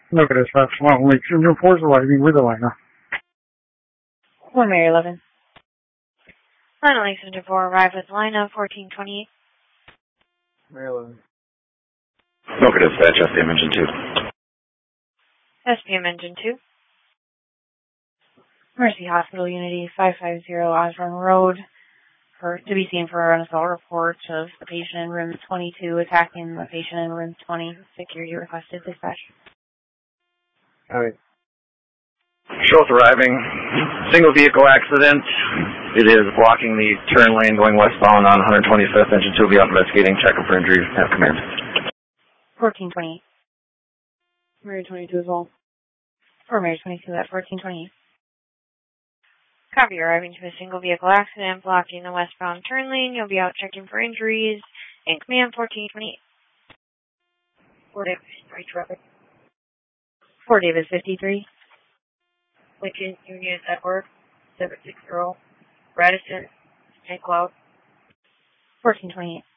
Look at this. Well, like, Junior 4's arriving with the liner. 1 Mary 11. Line Lake Center 4 arrived with line of 1428. Mary 11. Look at dispatch, SPM engine 2. SPM engine 2. Mercy Hospital Unity 550 Osborne Road. To be seen for an assault report of the patient in room 22 attacking the patient in room 20. Security requested dispatch. Alright. Show's arriving. Single vehicle accident. It is blocking the turn lane going westbound on 125th. Engine 2 will be out investigating. Check for injuries. Have command. 1428. Mary 22 as well. For Mary 22 at 1428. Copy, arriving to a single vehicle accident blocking the westbound turn lane. You'll be out checking for injuries. In command 1428. 4 Davis 53 traffic. 4 Davis 53. Lincoln Union Edward 760. Radisson St. Cloud. 1428.